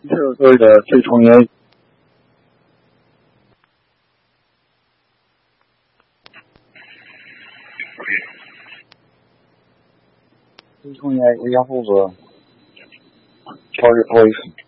这个的最重要。最重要，我要负责。Sorry, voice.